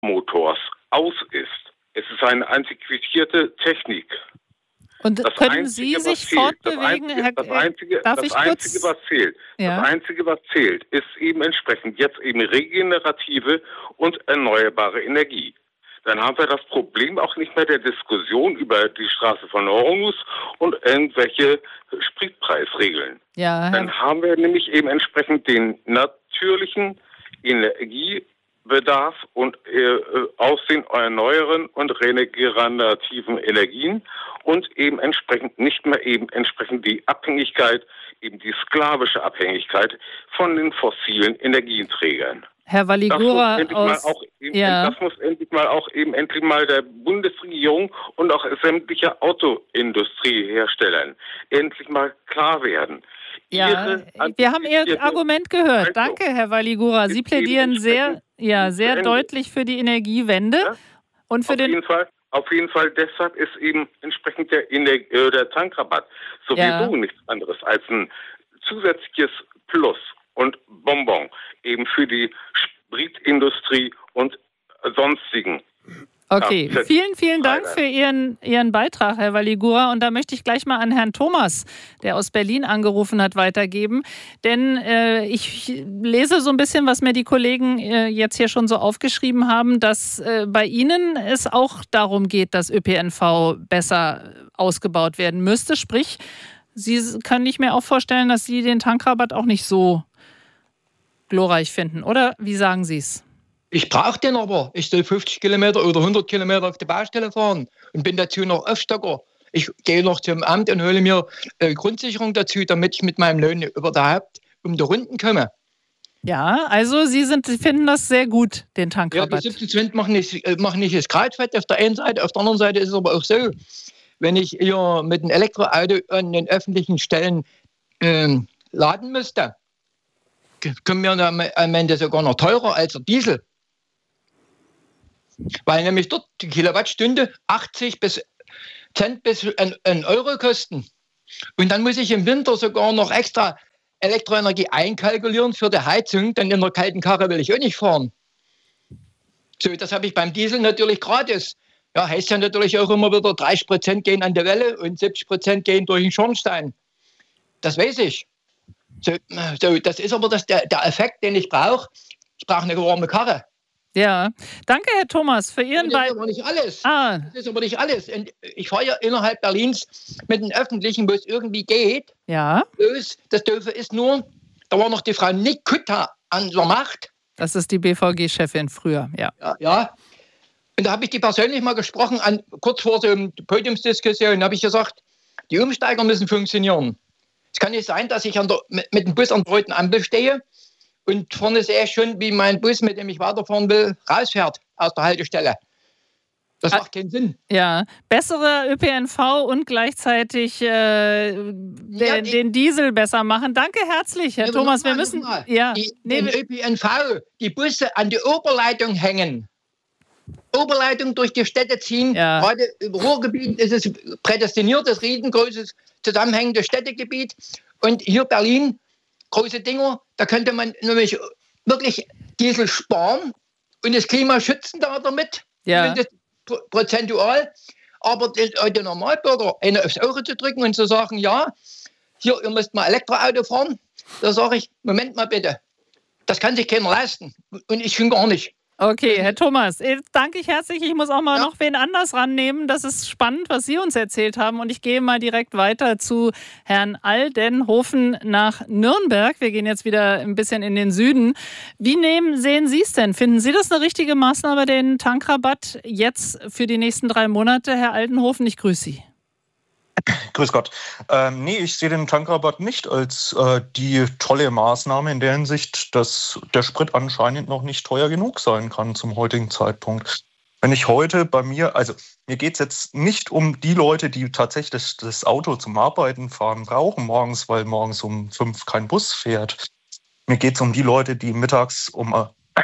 Motors aus ist. Es ist eine antiquierte Technik. Und Das können Einzige, Sie was sich fehlt, fortbewegen? Das Einzige, was zählt, ist eben entsprechend jetzt eben regenerative und erneuerbare Energie. Dann haben wir das Problem auch nicht mehr der Diskussion über die Straße von Hormuz und irgendwelche Spritpreisregeln. Ja, Dann haben wir nämlich eben entsprechend den natürlichen Energiebedarf und aus den erneuerbaren und regenerativen Energien und eben entsprechend nicht mehr eben entsprechend die Abhängigkeit, eben die sklavische Abhängigkeit von den fossilen Energieträgern. Herr Waligura, das muss endlich mal der Bundesregierung und auch sämtliche Autoindustrieherstellern endlich mal klar werden. Ja, wir haben Ihr Argument gehört. Danke, Herr Waligura. Sie plädieren sehr deutlich für die Energiewende. Ja? Und für Auf jeden Fall, deshalb ist eben entsprechend der Tankrabatt sowieso nichts anderes als ein zusätzliches Plus und Bonbon eben für die Spritindustrie und sonstigen. Okay, vielen Dank für Ihren Beitrag, Herr Waligura. Und da möchte ich gleich mal an Herrn Thomas, der aus Berlin angerufen hat, weitergeben. Denn ich lese so ein bisschen, was mir die Kollegen jetzt hier schon so aufgeschrieben haben, dass bei Ihnen es auch darum geht, dass ÖPNV besser ausgebaut werden müsste. Sprich, Sie können nicht mehr auch vorstellen, dass Sie den Tankrabatt auch nicht so glorreich finden. Oder wie sagen Sie es? Ich brauche den aber. Ich soll 50 Kilometer oder 100 Kilometer auf die Baustelle fahren und bin dazu noch Aufstocker. Ich gehe noch zum Amt und hole mir Grundsicherung dazu, damit ich mit meinem Lohn überhaupt um die Runden komme. Ja, also Sie finden das sehr gut, den Tankrabatt. Ja, die 17 machen nicht das Krautfett auf der einen Seite, auf der anderen Seite ist es aber auch so, wenn ich hier mit einem Elektroauto an den öffentlichen Stellen laden müsste, kommen wir am Ende sogar noch teurer als der Diesel. Weil nämlich dort die Kilowattstunde 80 Cent bis 1 Euro kosten. Und dann muss ich im Winter sogar noch extra Elektroenergie einkalkulieren für die Heizung, denn in der kalten Karre will ich auch nicht fahren. So, das habe ich beim Diesel natürlich gratis. Ja, heißt ja natürlich auch immer wieder, 30% gehen an die Welle und 70% gehen durch den Schornstein. Das weiß ich. So, das ist aber der Effekt, den ich brauche. Ich brauche eine warme Karre. Ja, danke, Herr Thomas, für Ihren Beitrag. Das ist aber nicht alles. Das ist aber nicht alles. Ich fahre ja innerhalb Berlins mit den Öffentlichen, wo es irgendwie geht. Ja. Das Doofe ist nur, da war noch die Frau Nikutta an der Macht. Das ist die BVG-Chefin früher, ja. Ja. Und da habe ich die persönlich mal gesprochen, kurz vor der Podiumsdiskussion, habe ich gesagt, die Umsteiger müssen funktionieren. Es kann nicht sein, dass ich mit dem Bus an der roten Ampel stehe und vorne sehe ich schon, wie mein Bus, mit dem ich weiterfahren will, rausfährt aus der Haltestelle. Das macht keinen Sinn. Ja, bessere ÖPNV und gleichzeitig den Diesel besser machen. Danke herzlich, Herr Thomas. Wir müssen den ÖPNV, die Busse an die Oberleitung hängen. Oberleitung durch die Städte ziehen. Ja. Gerade im Ruhrgebiet ist es prädestiniert, das riesengroßes zusammenhängendes Städtegebiet. Und hier Berlin, große Dinger, da könnte man nämlich wirklich Diesel sparen und das Klima schützen damit. Ja. Prozentual. Aber der Normalbürger, eine aufs Auge zu drücken und zu sagen, ja, hier, ihr müsst mal Elektroauto fahren, da sage ich, Moment mal bitte, das kann sich keiner leisten. Und ich schon gar nicht. Okay, Herr Thomas, danke ich herzlich. Ich muss auch mal noch wen anders rannehmen. Das ist spannend, was Sie uns erzählt haben. Und ich gehe mal direkt weiter zu Herrn Aldenhofen nach Nürnberg. Wir gehen jetzt wieder ein bisschen in den Süden. Wie sehen Sie es denn? Finden Sie das eine richtige Maßnahme, den Tankrabatt jetzt für die nächsten 3 Monate, Herr Aldenhofen? Ich grüße Sie. Grüß Gott. Nee, ich sehe den Tankrabatt nicht als die tolle Maßnahme in der Hinsicht, dass der Sprit anscheinend noch nicht teuer genug sein kann zum heutigen Zeitpunkt. Wenn ich heute bei mir, also mir geht es jetzt nicht um die Leute, die tatsächlich das Auto zum Arbeiten fahren brauchen morgens, weil morgens um 5 kein Bus fährt. Mir geht es um die Leute, die mittags um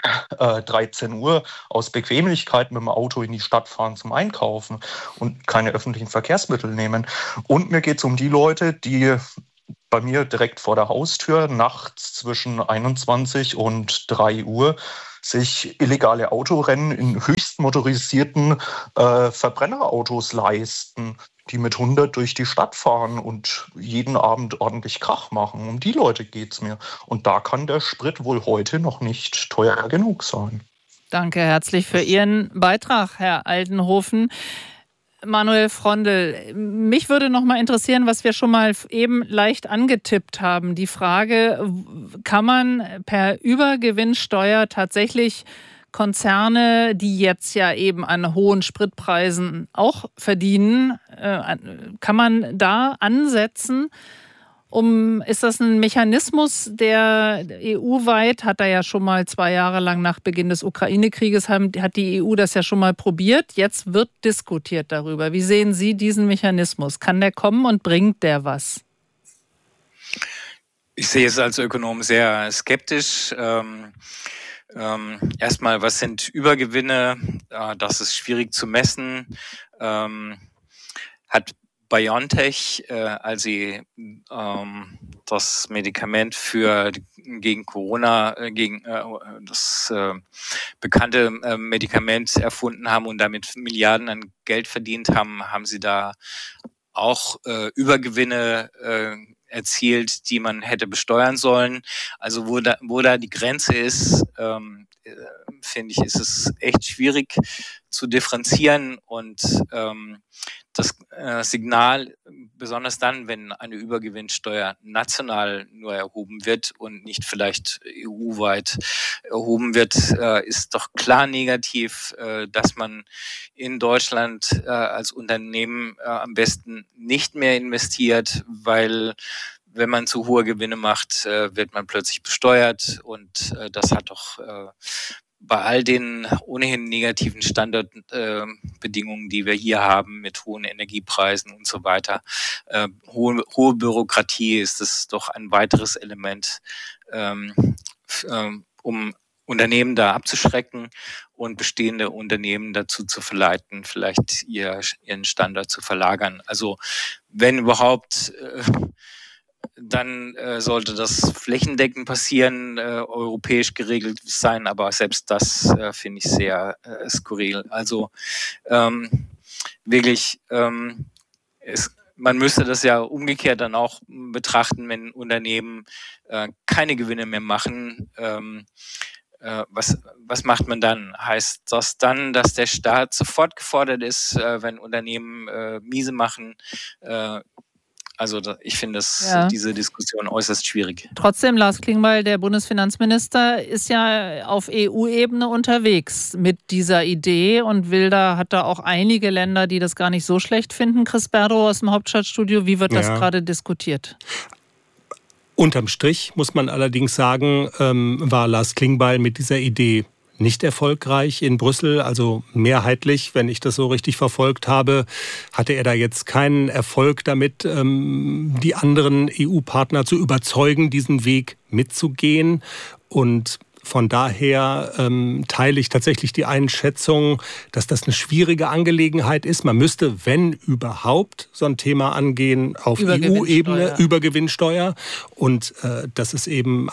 13 Uhr aus Bequemlichkeit mit dem Auto in die Stadt fahren zum Einkaufen und keine öffentlichen Verkehrsmittel nehmen. Und mir geht es um die Leute, die bei mir direkt vor der Haustür nachts zwischen 21 und 3 Uhr sich illegale Autorennen in höchst motorisierten Verbrennerautos leisten, die mit 100 durch die Stadt fahren und jeden Abend ordentlich Krach machen. Um die Leute geht's mir. Und da kann der Sprit wohl heute noch nicht teuer genug sein. Danke herzlich für Ihren Beitrag, Herr Aldenhofen. Manuel Frondl, mich würde noch mal interessieren, was wir schon mal eben leicht angetippt haben. Die Frage, kann man per Übergewinnsteuer tatsächlich Konzerne, die jetzt ja eben an hohen Spritpreisen auch verdienen, kann man da ansetzen? Ist das ein Mechanismus, der EU-weit, hat er ja schon mal 2 Jahre lang nach Beginn des Ukraine-Krieges, hat die EU das ja schon mal probiert. Jetzt wird diskutiert darüber. Wie sehen Sie diesen Mechanismus? Kann der kommen und bringt der was? Ich sehe es als Ökonom sehr skeptisch. Erstmal, was sind Übergewinne? Das ist schwierig zu messen. Hat BioNTech, als sie das Medikament gegen Corona, gegen das bekannte Medikament erfunden haben und damit Milliarden an Geld verdient haben, haben sie da auch Übergewinne erzielt, die man hätte besteuern sollen. Also wo da die Grenze ist, finde ich, ist es echt schwierig zu differenzieren und das Signal, besonders dann, wenn eine Übergewinnsteuer national nur erhoben wird und nicht vielleicht EU-weit erhoben wird, ist doch klar negativ, dass man in Deutschland als Unternehmen am besten nicht mehr investiert, weil wenn man zu hohe Gewinne macht, wird man plötzlich besteuert und das hat doch bei all den ohnehin negativen Standardbedingungen, die wir hier haben, mit hohen Energiepreisen und so weiter, hohe Bürokratie, ist es doch ein weiteres Element, um Unternehmen da abzuschrecken und bestehende Unternehmen dazu zu verleiten, vielleicht ihren Standard zu verlagern. Also wenn überhaupt, dann sollte das flächendeckend passieren, europäisch geregelt sein, aber selbst das finde ich sehr skurril. Also wirklich, man müsste das ja umgekehrt dann auch betrachten, wenn Unternehmen keine Gewinne mehr machen. Was macht man dann? Heißt das dann, dass der Staat sofort gefordert ist, wenn Unternehmen miese machen? Also ich finde diese Diskussion äußerst schwierig. Trotzdem, Lars Klingbeil, der Bundesfinanzminister, ist ja auf EU-Ebene unterwegs mit dieser Idee und hat da auch einige Länder, die das gar nicht so schlecht finden. Chris Berdow aus dem Hauptstadtstudio, wie wird das gerade diskutiert? Unterm Strich muss man allerdings sagen, war Lars Klingbeil mit dieser Idee nicht erfolgreich in Brüssel, also mehrheitlich, wenn ich das so richtig verfolgt habe, hatte er da jetzt keinen Erfolg damit, die anderen EU-Partner zu überzeugen, diesen Weg mitzugehen. Und von daher teile ich tatsächlich die Einschätzung, dass das eine schwierige Angelegenheit ist. Man müsste, wenn überhaupt, so ein Thema angehen auf EU-Ebene, Übergewinnsteuer. Und das ist eben,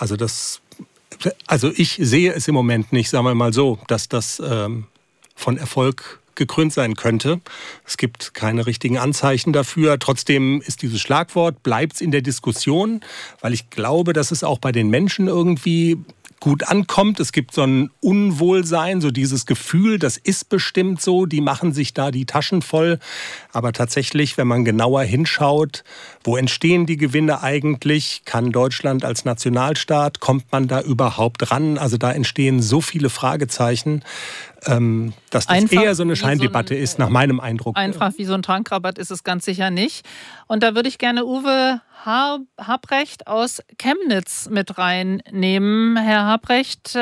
also ich sehe es im Moment nicht, sagen wir mal so, dass das von Erfolg gekrönt sein könnte. Es gibt keine richtigen Anzeichen dafür. Trotzdem ist dieses Schlagwort, bleibt es in der Diskussion, weil ich glaube, dass es auch bei den Menschen irgendwie gut ankommt. Es gibt so ein Unwohlsein, so dieses Gefühl, das ist bestimmt so, die machen sich da die Taschen voll. Aber tatsächlich, wenn man genauer hinschaut, wo entstehen die Gewinne eigentlich? Kann Deutschland als Nationalstaat, kommt man da überhaupt ran? Also da entstehen so viele Fragezeichen, dass das eher so eine Scheindebatte ist, nach meinem Eindruck. Einfach wie so ein Tankrabatt ist es ganz sicher nicht. Und da würde ich gerne Uwe Habrecht aus Chemnitz mit reinnehmen. Herr Habrecht,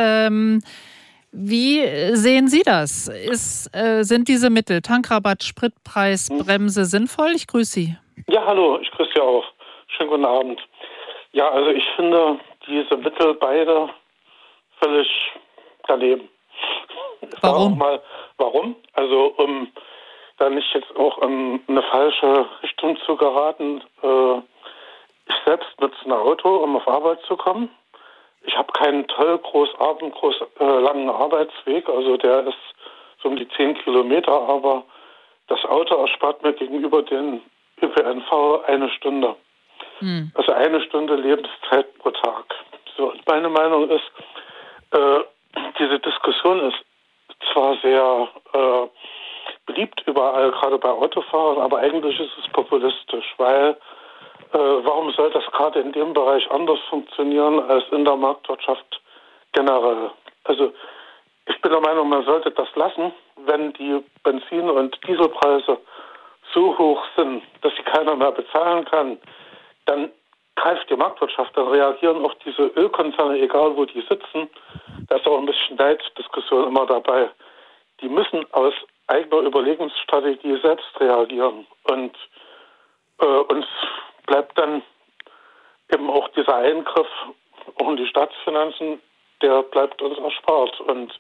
wie sehen Sie das? Sind diese Mittel, Tankrabatt, Spritpreis, Bremse, sinnvoll? Ich grüße Sie. Ja, hallo, ich grüße Sie auch. Schönen guten Abend. Ja, also ich finde diese Mittel beide völlig daneben. Warum? Warum? Also um da nicht jetzt auch in eine falsche Richtung zu geraten. Ich selbst nutze ein Auto, um auf Arbeit zu kommen. Ich habe keinen langen Arbeitsweg, also der ist so um die 10 Kilometer, aber das Auto erspart mir gegenüber den ÖPNV 1 Stunde. Also 1 Stunde Lebenszeit pro Tag. So, meine Meinung ist, diese Diskussion ist zwar sehr beliebt überall, gerade bei Autofahrern, aber eigentlich ist es populistisch, weil warum soll das gerade in dem Bereich anders funktionieren als in der Marktwirtschaft generell? Also ich bin der Meinung, man sollte das lassen, wenn die Benzin- und Dieselpreise so hoch sind, dass sie keiner mehr bezahlen kann, dann greift die Marktwirtschaft, dann reagieren auch diese Ölkonzerne, egal wo die sitzen, da ist auch ein bisschen Neiddiskussion immer dabei. Die müssen aus eigener Überlegungsstrategie selbst reagieren und uns bleibt dann eben auch dieser Eingriff auch in die Staatsfinanzen, der bleibt uns erspart. Und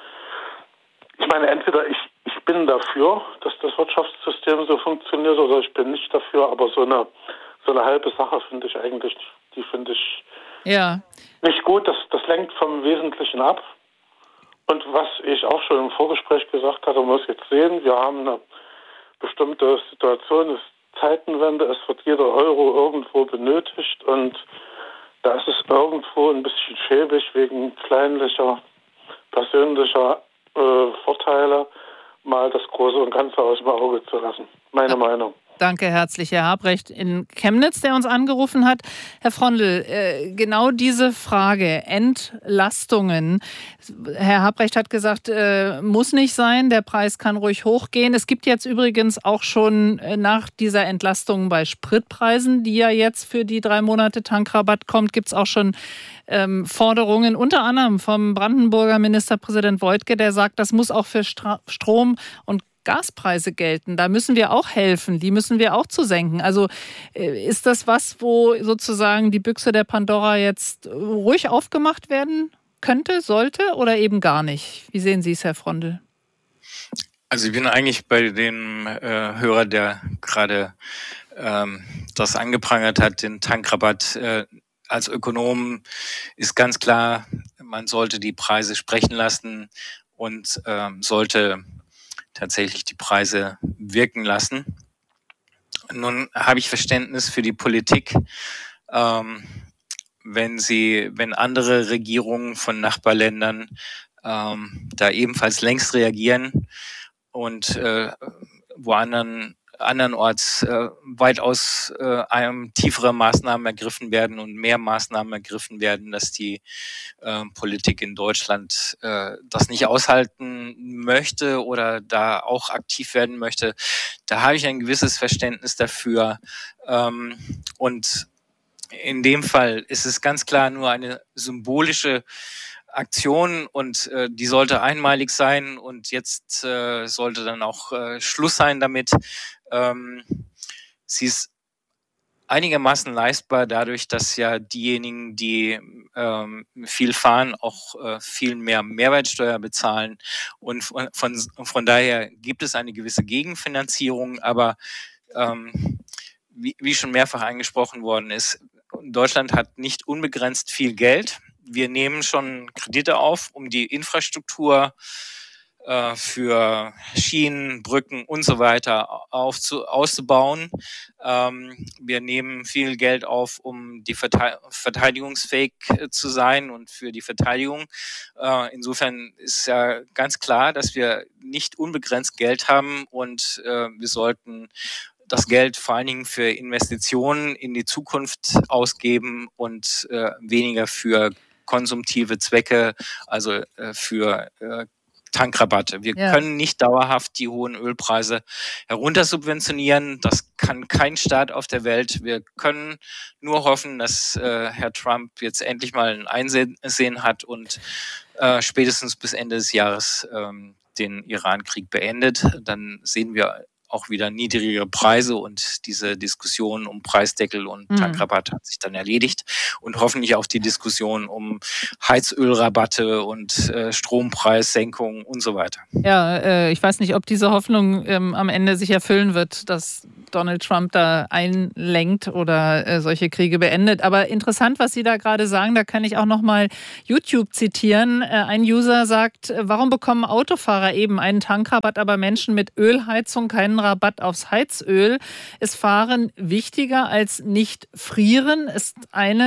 ich meine, entweder ich bin dafür, dass das Wirtschaftssystem so funktioniert, oder ich bin nicht dafür, aber so eine halbe Sache finde ich eigentlich, die finde ich nicht gut. Das lenkt vom Wesentlichen ab. Und was ich auch schon im Vorgespräch gesagt hatte, man muss jetzt sehen, wir haben eine bestimmte Situation, es ist Zeitenwende, es wird jeder Euro irgendwo benötigt und da ist es irgendwo ein bisschen schäbig wegen kleinlicher, persönlicher Vorteile, mal das Große und Ganze aus dem Auge zu lassen. Meine Meinung. Danke herzlich, Herr Habrecht in Chemnitz, der uns angerufen hat. Herr Frondl, genau diese Frage, Entlastungen. Herr Habrecht hat gesagt, muss nicht sein, der Preis kann ruhig hochgehen. Es gibt jetzt übrigens auch schon nach dieser Entlastung bei Spritpreisen, die ja jetzt für die 3 Monate Tankrabatt kommt, gibt es auch schon Forderungen, unter anderem vom Brandenburger Ministerpräsident Woidke, der sagt, das muss auch für Strom und Gaspreise gelten. Da müssen wir auch helfen, die müssen wir auch zu senken. Also ist das was, wo sozusagen die Büchse der Pandora jetzt ruhig aufgemacht werden könnte, sollte oder eben gar nicht? Wie sehen Sie es, Herr Frondl? Also ich bin eigentlich bei dem Hörer, der gerade das angeprangert hat, den Tankrabatt. Als Ökonom ist ganz klar, man sollte die Preise sprechen lassen und sollte tatsächlich die Preise wirken lassen. Nun habe ich Verständnis für die Politik, wenn andere Regierungen von Nachbarländern da ebenfalls längst reagieren und andernorts weitaus tiefere Maßnahmen ergriffen werden und mehr Maßnahmen ergriffen werden, dass die Politik in Deutschland das nicht aushalten möchte oder da auch aktiv werden möchte. Da habe ich ein gewisses Verständnis dafür. Und in dem Fall ist es ganz klar nur eine symbolische Aktion und die sollte einmalig sein und jetzt sollte dann auch Schluss sein damit. Sie ist einigermaßen leistbar dadurch, dass ja diejenigen, die viel fahren, auch viel mehr Mehrwertsteuer bezahlen und von daher gibt es eine gewisse Gegenfinanzierung, aber wie schon mehrfach angesprochen worden ist, Deutschland hat nicht unbegrenzt viel Geld. Wir nehmen schon Kredite auf, um die Infrastruktur für Schienen, Brücken und so weiter auszubauen. Wir nehmen viel Geld auf, um die verteidigungsfähig zu sein und für die Verteidigung. Insofern ist ja ganz klar, dass wir nicht unbegrenzt Geld haben und wir sollten das Geld vor allen Dingen für Investitionen in die Zukunft ausgeben und weniger für konsumtive Zwecke, also für Tankrabatte. Wir können nicht dauerhaft die hohen Ölpreise heruntersubventionieren. Das kann kein Staat auf der Welt. Wir können nur hoffen, dass Herr Trump jetzt endlich mal ein Einsehen hat und spätestens bis Ende des Jahres den Iran-Krieg beendet. Dann sehen wir auch wieder niedrigere Preise und diese Diskussion um Preisdeckel und Tankrabatt hat sich dann erledigt und hoffentlich auch die Diskussion um Heizölrabatte und Strompreissenkungen und so weiter. Ja, ich weiß nicht, ob diese Hoffnung am Ende sich erfüllen wird, dass Donald Trump da einlenkt oder solche Kriege beendet. Aber interessant, was Sie da gerade sagen, da kann ich auch nochmal YouTube zitieren. Ein User sagt, warum bekommen Autofahrer eben einen Tankrabatt, aber Menschen mit Ölheizung keinen Rabatt aufs Heizöl? Ist Fahren wichtiger als nicht frieren? Ist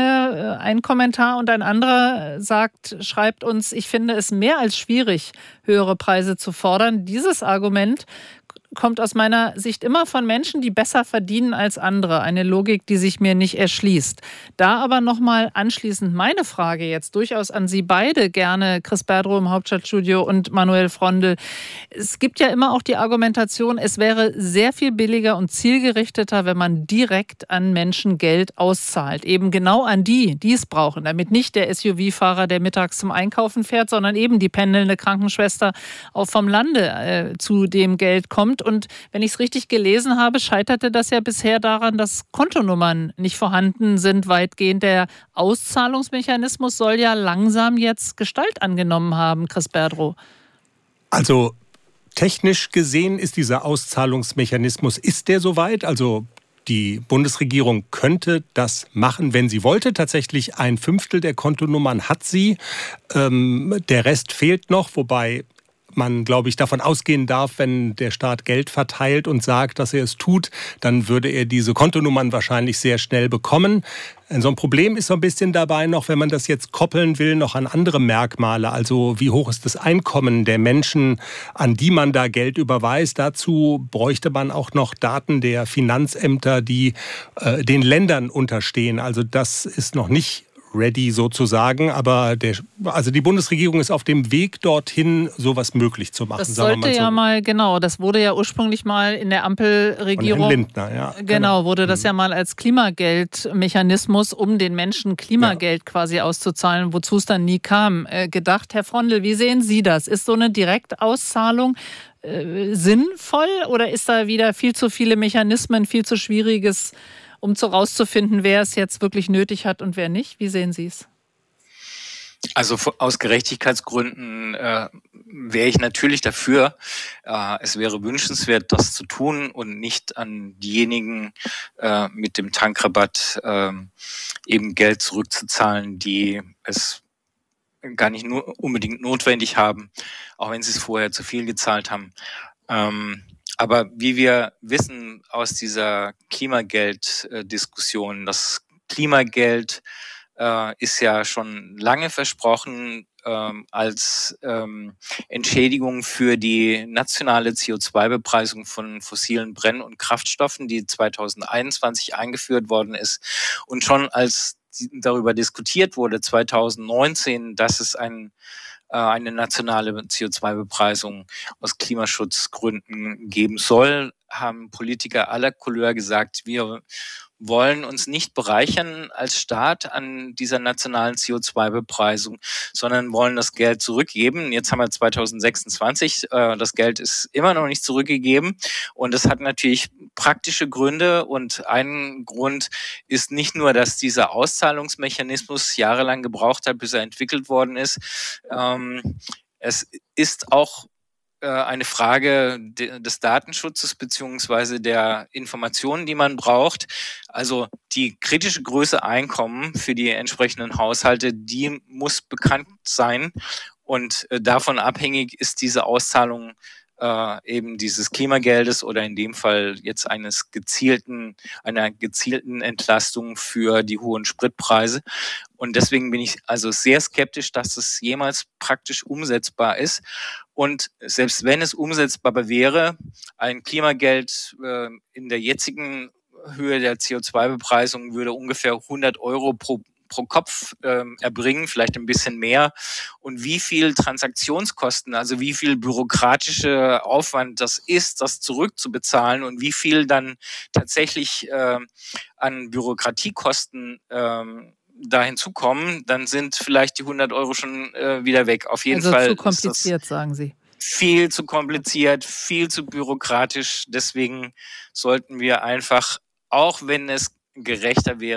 ein Kommentar, und ein anderer schreibt uns, ich finde es mehr als schwierig, höhere Preise zu fordern. Dieses Argument kommt aus meiner Sicht immer von Menschen, die besser verdienen als andere. Eine Logik, die sich mir nicht erschließt. Da aber nochmal anschließend meine Frage jetzt durchaus an Sie beide gerne, Chris Berdrow im Hauptstadtstudio und Manuel Frondl. Es gibt ja immer auch die Argumentation, es wäre sehr viel billiger und zielgerichteter, wenn man direkt an Menschen Geld auszahlt. Eben genau an die es brauchen. Damit nicht der SUV-Fahrer, der mittags zum Einkaufen fährt, sondern eben die pendelnde Krankenschwester auch vom Lande zu dem Geld kommt. Und wenn ich es richtig gelesen habe, scheiterte das ja bisher daran, dass Kontonummern nicht vorhanden sind weitgehend. Der Auszahlungsmechanismus soll ja langsam jetzt Gestalt angenommen haben, Chris Berdrow. Also technisch gesehen ist dieser Auszahlungsmechanismus, ist der soweit? Also die Bundesregierung könnte das machen, wenn sie wollte. Tatsächlich 1/5 der Kontonummern hat sie. Der Rest fehlt noch, wobei man, glaube ich, davon ausgehen darf, wenn der Staat Geld verteilt und sagt, dass er es tut, dann würde er diese Kontonummern wahrscheinlich sehr schnell bekommen. So ein Problem ist so ein bisschen dabei noch, wenn man das jetzt koppeln will, noch an andere Merkmale. Also wie hoch ist das Einkommen der Menschen, an die man da Geld überweist. Dazu bräuchte man auch noch Daten der Finanzämter, die den Ländern unterstehen. Also das ist noch nicht ready sozusagen, aber die Bundesregierung ist auf dem Weg dorthin, sowas möglich zu machen. Das sollte ja mal, genau, das wurde ja ursprünglich mal in der Ampelregierung, von Herrn Lindner, ja. Genau, wurde das ja mal als Klimageldmechanismus, um den Menschen Klimageld quasi auszuzahlen, wozu es dann nie kam, gedacht. Herr Frondl, wie sehen Sie das? Ist so eine Direktauszahlung sinnvoll oder ist da wieder viel zu viele Mechanismen, viel zu Schwieriges, um rauszufinden, wer es jetzt wirklich nötig hat und wer nicht? Wie sehen Sie es? Also aus Gerechtigkeitsgründen wäre ich natürlich dafür. Es wäre wünschenswert, das zu tun und nicht an diejenigen mit dem Tankrabatt eben Geld zurückzuzahlen, die es gar nicht nur unbedingt notwendig haben, auch wenn sie es vorher zu viel gezahlt haben. Aber wie wir wissen aus dieser Klimageld-Diskussion, das Klimageld ist ja schon lange versprochen als Entschädigung für die nationale CO2-Bepreisung von fossilen Brenn- und Kraftstoffen, die 2021 eingeführt worden ist. Und schon als darüber diskutiert wurde, 2019, dass es eine nationale CO2-Bepreisung aus Klimaschutzgründen geben soll, haben Politiker aller Couleur gesagt, wir wollen uns nicht bereichern als Staat an dieser nationalen CO2-Bepreisung, sondern wollen das Geld zurückgeben. Jetzt haben wir 2026, das Geld ist immer noch nicht zurückgegeben und das hat natürlich praktische Gründe und ein Grund ist nicht nur, dass dieser Auszahlungsmechanismus jahrelang gebraucht hat, bis er entwickelt worden ist. Es ist auch eine Frage des Datenschutzes beziehungsweise der Informationen, die man braucht. Also die kritische Größe Einkommen für die entsprechenden Haushalte, die muss bekannt sein und davon abhängig ist diese Auszahlung eben dieses Klimageldes oder in dem Fall jetzt einer gezielten Entlastung für die hohen Spritpreise. Und deswegen bin ich also sehr skeptisch, dass es jemals praktisch umsetzbar ist. Und selbst wenn es umsetzbar wäre, ein Klimageld in der jetzigen Höhe der CO2-Bepreisung würde ungefähr 100 Euro pro Kopf erbringen, vielleicht ein bisschen mehr. Und wie viel Transaktionskosten, also wie viel bürokratischer Aufwand das ist, das zurückzubezahlen und wie viel dann tatsächlich an Bürokratiekosten da hinzukommen, dann sind vielleicht die 100 Euro schon wieder weg. Auf jeden Fall zu kompliziert, sagen Sie. Viel zu kompliziert, viel zu bürokratisch. Deswegen sollten wir einfach, auch wenn es gerechter wäre,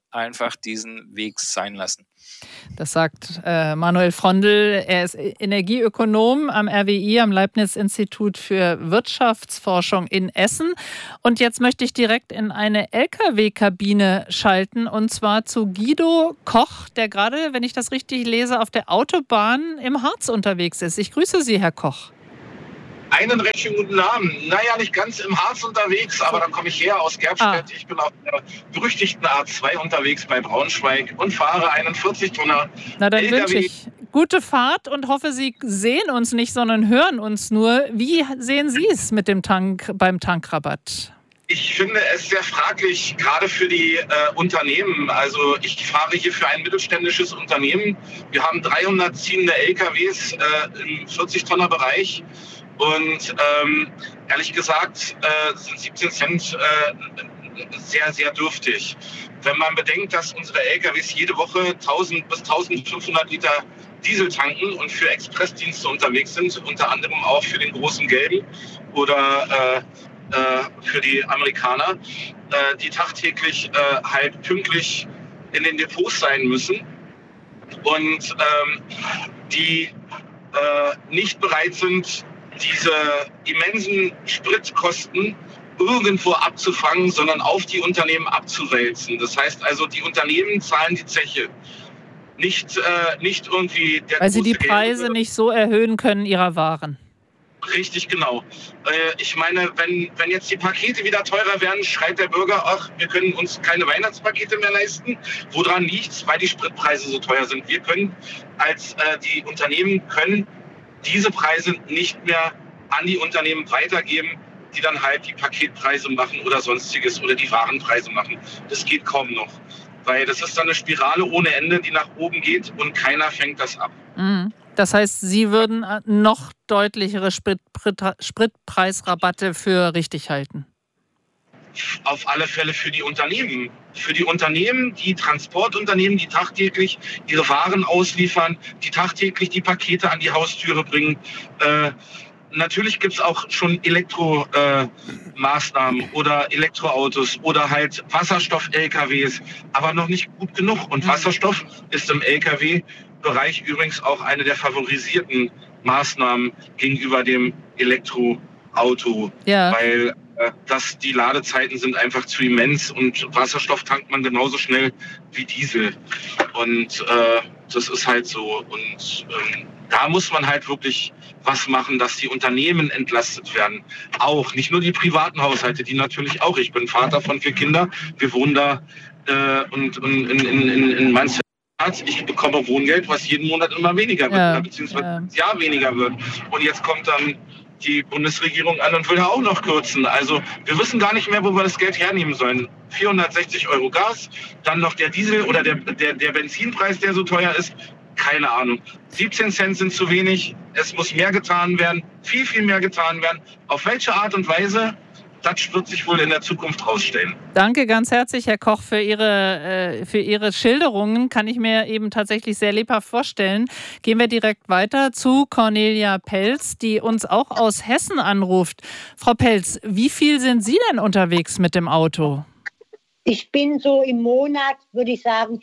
einfach diesen Weg sein lassen. Das sagt Manuel Frondl. Er ist Energieökonom am RWI, am Leibniz-Institut für Wirtschaftsforschung in Essen. Und jetzt möchte ich direkt in eine Lkw-Kabine schalten, und zwar zu Guido Koch, der gerade, wenn ich das richtig lese, auf der Autobahn im Harz unterwegs ist. Ich grüße Sie, Herr Koch. Einen recht schönen guten Abend. Naja, nicht ganz im Harz unterwegs, aber da komme ich her aus Gerbstedt. Ich bin auf der berüchtigten A2 unterwegs bei Braunschweig und fahre einen 40-Tonner Na, dann LKW. wünsche ich gute Fahrt und hoffe, Sie sehen uns nicht, sondern hören uns nur. Wie sehen Sie es mit dem beim Tankrabatt? Ich finde es sehr fraglich, gerade für die Unternehmen. Also ich fahre hier für ein mittelständisches Unternehmen. Wir haben 300 ziehende LKWs im 40-Tonner-Bereich. Und ehrlich gesagt sind 17 Cent sehr, sehr dürftig. Wenn man bedenkt, dass unsere LKWs jede Woche 1000 bis 1500 Liter Diesel tanken und für Expressdienste unterwegs sind, unter anderem auch für den großen Gelben oder für die Amerikaner, die tagtäglich halt pünktlich in den Depots sein müssen und die nicht bereit sind, diese immensen Spritkosten irgendwo abzufangen, sondern auf die Unternehmen abzuwälzen. Das heißt also, die Unternehmen zahlen die Zeche. Nicht irgendwie der Weil sie die Preise nicht so erhöhen können ihrer Waren. Richtig, genau. Ich meine, wenn jetzt die Pakete wieder teurer werden, schreit der Bürger, ach, wir können uns keine Weihnachtspakete mehr leisten. Woran liegt's? Weil die Spritpreise so teuer sind. Wir können die Unternehmen können diese Preise nicht mehr an die Unternehmen weitergeben, die dann halt die Paketpreise machen oder sonstiges oder die Warenpreise machen. Das geht kaum noch, weil das ist dann eine Spirale ohne Ende, die nach oben geht und keiner fängt das ab. Das heißt, Sie würden noch deutlichere Spritpreisrabatte für richtig halten? Auf alle Fälle für die Unternehmen. Für die Unternehmen, die Transportunternehmen, die tagtäglich ihre Waren ausliefern, die tagtäglich die Pakete an die Haustüre bringen. Natürlich gibt es auch schon Elektromaßnahmen oder Elektroautos oder halt Wasserstoff-LKWs, aber noch nicht gut genug. Und Wasserstoff ist im LKW-Bereich übrigens auch eine der favorisierten Maßnahmen gegenüber dem Elektroauto, weil die Ladezeiten sind einfach zu immens und Wasserstoff tankt man genauso schnell wie Diesel. Und das ist halt so. Und da muss man halt wirklich was machen, dass die Unternehmen entlastet werden. Auch, nicht nur die privaten Haushalte, die natürlich auch. Ich bin Vater von 4 Kindern. Wir wohnen da und in Mansfeld. Ich bekomme Wohngeld, was jeden Monat immer weniger wird, beziehungsweise das Jahr weniger wird. Und jetzt kommt dann die Bundesregierung an und will da auch noch kürzen. Also wir wissen gar nicht mehr, wo wir das Geld hernehmen sollen. 460 € Gas, dann noch der Diesel oder der Benzinpreis, der so teuer ist. Keine Ahnung. 17 Cent sind zu wenig. Es muss mehr getan werden. Viel, viel mehr getan werden. Auf welche Art und Weise? Das wird sich wohl in der Zukunft rausstellen. Danke ganz herzlich, Herr Koch, für Ihre Schilderungen. Kann ich mir eben tatsächlich sehr lebhaft vorstellen. Gehen wir direkt weiter zu Cornelia Pelz, die uns auch aus Hessen anruft. Frau Pelz, wie viel sind Sie denn unterwegs mit dem Auto? Ich bin so im Monat, würde ich sagen,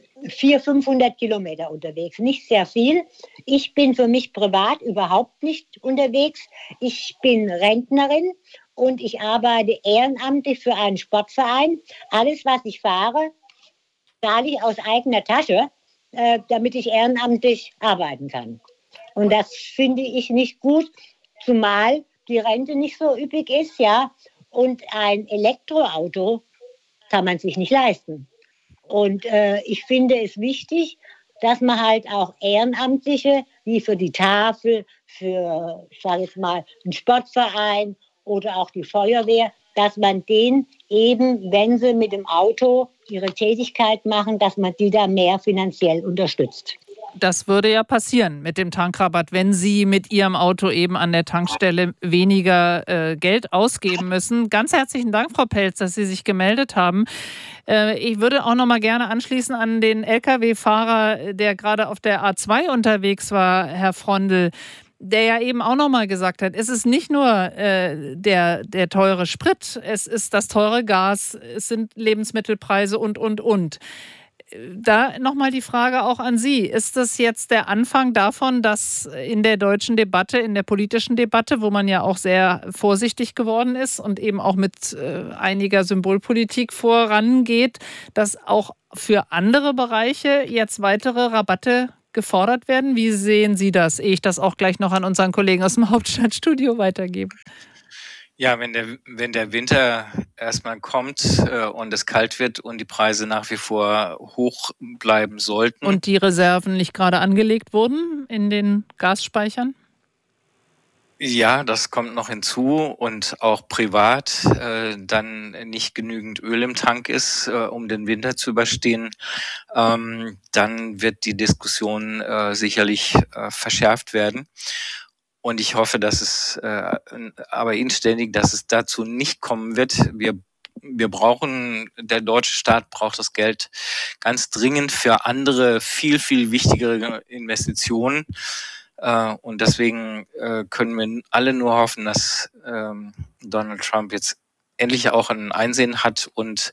400-500 Kilometer unterwegs. Nicht sehr viel. Ich bin für mich privat überhaupt nicht unterwegs. Ich bin Rentnerin. Und ich arbeite ehrenamtlich für einen Sportverein. Alles, was ich fahre, zahle ich aus eigener Tasche, damit ich ehrenamtlich arbeiten kann. Und das finde ich nicht gut, zumal die Rente nicht so üppig ist, ja. Und ein Elektroauto kann man sich nicht leisten. Und ich finde es wichtig, dass man halt auch Ehrenamtliche, wie für die Tafel, für, ich sage jetzt mal, einen Sportverein oder auch die Feuerwehr, dass man denen eben, wenn sie mit dem Auto ihre Tätigkeit machen, dass man die da mehr finanziell unterstützt. Das würde ja passieren mit dem Tankrabatt, wenn Sie mit Ihrem Auto eben an der Tankstelle weniger Geld ausgeben müssen. Ganz herzlichen Dank, Frau Pelz, dass Sie sich gemeldet haben. Ich würde auch noch mal gerne anschließen an den Lkw-Fahrer, der gerade auf der A2 unterwegs war, Herr Frondl. der ja eben auch nochmal gesagt hat, es ist nicht nur der teure Sprit, es ist das teure Gas, es sind Lebensmittelpreise und. Da nochmal die Frage auch an Sie. Ist das jetzt der Anfang davon, dass in der deutschen Debatte, in der politischen Debatte, wo man ja auch sehr vorsichtig geworden ist und eben auch mit einiger Symbolpolitik vorangeht, dass auch für andere Bereiche jetzt weitere Rabatte gefordert werden? Wie sehen Sie das, ehe ich das auch gleich noch an unseren Kollegen aus dem Hauptstadtstudio weitergebe? Ja, wenn der Winter erstmal kommt und es kalt wird und die Preise nach wie vor hoch bleiben sollten. Und die Reserven nicht gerade angelegt wurden in den Gasspeichern? Ja, das kommt noch hinzu und auch privat dann nicht genügend Öl im Tank ist, um den Winter zu überstehen, dann wird die Diskussion sicherlich verschärft werden. Und ich hoffe, dass es aber inständig, dass es dazu nicht kommen wird. Wir brauchen, der deutsche Staat braucht das Geld ganz dringend für andere, viel, viel wichtigere Investitionen. Und deswegen können wir alle nur hoffen, dass Donald Trump jetzt endlich auch ein Einsehen hat und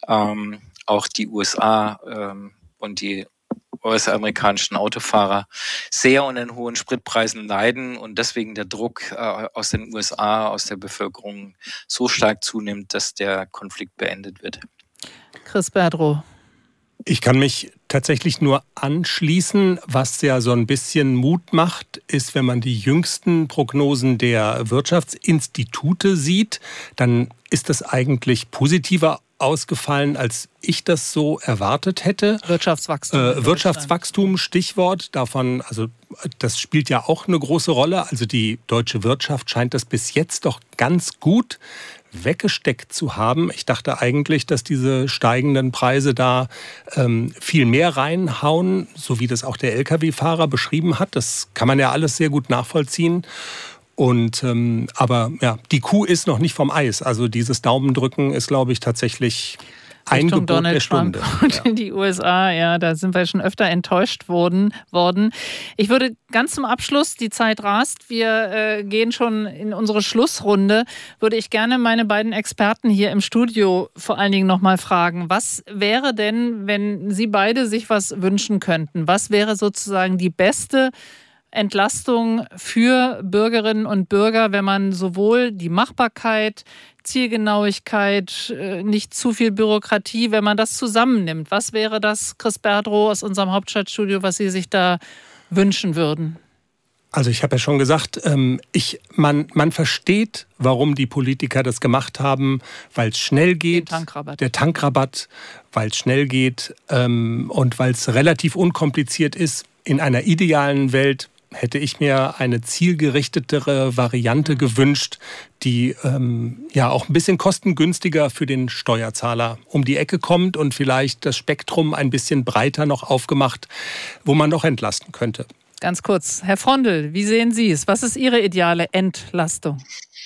auch die USA und die US-amerikanischen Autofahrer sehr unter den hohen Spritpreisen leiden und deswegen der Druck aus den USA, aus der Bevölkerung so stark zunimmt, dass der Konflikt beendet wird. Chris Berdrow. Ich kann mich tatsächlich nur anschließen. Was ja so ein bisschen Mut macht, ist, wenn man die jüngsten Prognosen der Wirtschaftsinstitute sieht, dann ist das eigentlich positiver ausgefallen, als ich das so erwartet hätte. Wirtschaftswachstum, Stichwort davon, also das spielt ja auch eine große Rolle. Also die deutsche Wirtschaft scheint das bis jetzt doch ganz gut weggesteckt zu haben. Ich dachte eigentlich, dass diese steigenden Preise da viel mehr reinhauen, so wie das auch der Lkw-Fahrer beschrieben hat. Das kann man ja alles sehr gut nachvollziehen. Und aber ja, die Kuh ist noch nicht vom Eis. Also dieses Daumendrücken ist, glaube ich, tatsächlich ein Gebot Donald der Stunde. Trump und in die USA, ja, da sind wir schon öfter enttäuscht worden. Ich würde ganz zum Abschluss, die Zeit rast, wir gehen schon in unsere Schlussrunde, würde ich gerne meine beiden Experten hier im Studio vor allen Dingen nochmal fragen, was wäre denn, wenn Sie beide sich was wünschen könnten? Was wäre sozusagen die beste Entlastung für Bürgerinnen und Bürger, wenn man sowohl die Machbarkeit, Zielgenauigkeit, nicht zu viel Bürokratie, wenn man das zusammennimmt? Was wäre das, Chris Berdrow aus unserem Hauptstadtstudio, was Sie sich da wünschen würden? Also ich habe ja schon gesagt, man versteht, warum die Politiker das gemacht haben, weil es schnell geht. Der Tankrabatt, weil es schnell geht und weil es relativ unkompliziert ist. In einer idealen Welt hätte ich mir eine zielgerichtetere Variante gewünscht, die ja auch ein bisschen kostengünstiger für den Steuerzahler um die Ecke kommt und vielleicht das Spektrum ein bisschen breiter noch aufgemacht, wo man noch entlasten könnte. Ganz kurz, Herr Frondl, wie sehen Sie es? Was ist Ihre ideale Entlastung?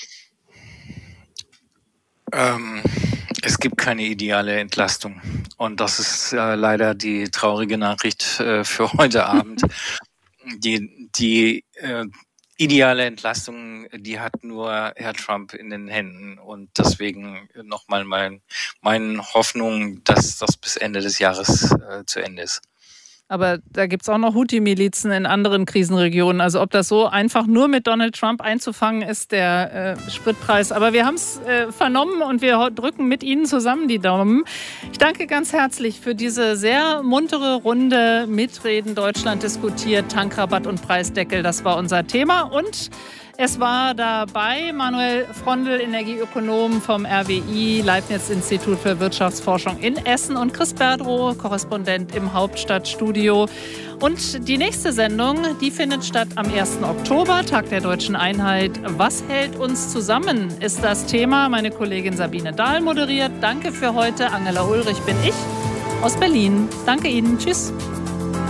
Es gibt keine ideale Entlastung. Und das ist leider die traurige Nachricht für heute Abend. Die ideale Entlastung, die hat nur Herr Trump in den Händen. Und deswegen nochmal meine Hoffnung, dass das bis Ende des Jahres zu Ende ist. Aber da gibt es auch noch Houthi-Milizen in anderen Krisenregionen. Also ob das so einfach nur mit Donald Trump einzufangen ist, der Spritpreis. Aber wir haben es vernommen und wir drücken mit Ihnen zusammen die Daumen. Ich danke ganz herzlich für diese sehr muntere Runde. Mitreden Deutschland diskutiert, Tankrabatt und Preisdeckel. Das war unser Thema. Und es war dabei Manuel Frondl, Energieökonom vom RWI, Leibniz-Institut für Wirtschaftsforschung in Essen, und Chris Berdrow, Korrespondent im Hauptstadtstudio. Und die nächste Sendung, die findet statt am 1. Oktober, Tag der Deutschen Einheit. Was hält uns zusammen, ist das Thema. Meine Kollegin Sabine Dahl moderiert. Danke für heute. Angela Ulrich bin ich aus Berlin. Danke Ihnen. Tschüss.